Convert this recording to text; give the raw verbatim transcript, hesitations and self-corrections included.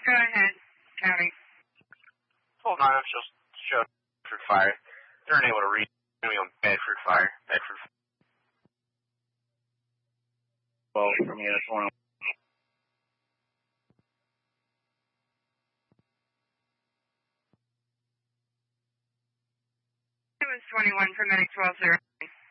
Go ahead, County. Hold on, I'm just showing Bedford Fire. They're unable to read me on Bedford Fire. Bedford Fire. Well, from unit one. It was twenty-one for medic twelve zero.